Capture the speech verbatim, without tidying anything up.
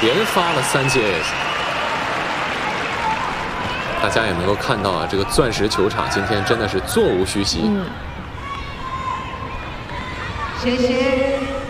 连发了三记 ace。大家也能够看到啊，这个钻石球场今天真的是座无虚席。 嗯， 谢谢。